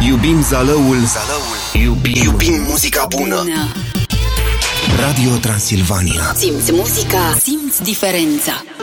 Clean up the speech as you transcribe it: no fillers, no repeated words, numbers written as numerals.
Iubim Zalăul. Iubim muzica bună. Radio Transilvania. Simți muzica, simți diferența.